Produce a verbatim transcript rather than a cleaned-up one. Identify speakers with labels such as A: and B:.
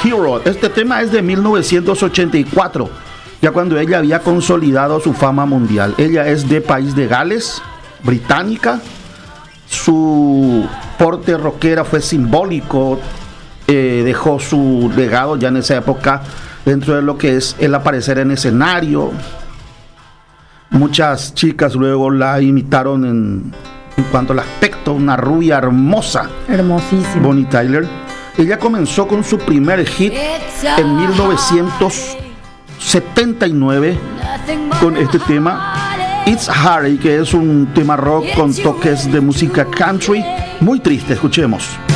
A: Hero. Este tema es de mil novecientos ochenta y cuatro, ya cuando ella había consolidado su fama mundial. Ella es de país de Gales, británica. Su porte rockera fue simbólico, eh, dejó su legado ya en esa época dentro de lo que es el aparecer en escenario. Muchas chicas luego la imitaron en, en cuanto al aspecto, una rubia hermosa.
B: Hermosísima.
A: Bonnie Tyler. Ella comenzó con su primer hit en mil novecientos setenta y nueve con este tema It's Harry, que es un tema rock con toques de música country muy triste. Escuchemos.